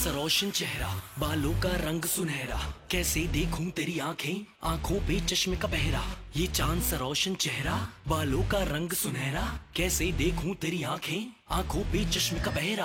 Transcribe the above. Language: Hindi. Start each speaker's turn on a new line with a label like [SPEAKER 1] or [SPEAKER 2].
[SPEAKER 1] सा रोशन चेहरा, बालों का रंग सुनहरा, कैसे देखूं तेरी आंखें, आंखों पे चश्मे का पहरा। ये चांद सा रोशन चेहरा, बालों का रंग सुनहरा, कैसे देखूं तेरी आंखें, आंखों पे चश्मे का पहरा।